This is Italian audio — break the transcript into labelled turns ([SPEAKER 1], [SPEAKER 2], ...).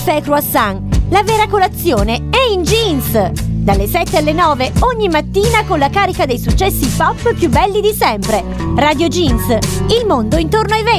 [SPEAKER 1] Caffè e croissant, la vera colazione è in Jeans! Dalle 7 alle 9 ogni mattina con la carica dei successi pop più belli di sempre. Radio Jeans, il mondo intorno ai 20.